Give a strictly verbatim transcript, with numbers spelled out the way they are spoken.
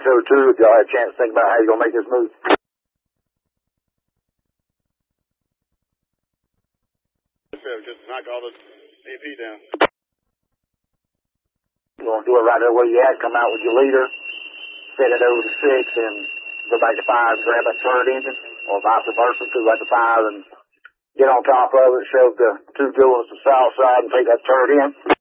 show two if y'all had a chance to think about how you're going to make this move. Just knock all the A P down. You're going to do it right there where you at, come out with your leader, set it over to six, and go back to five, grab that turret engine, or vice versa, two back to five, and get on top of it, shove the two jewels to the south side, and take that turret in.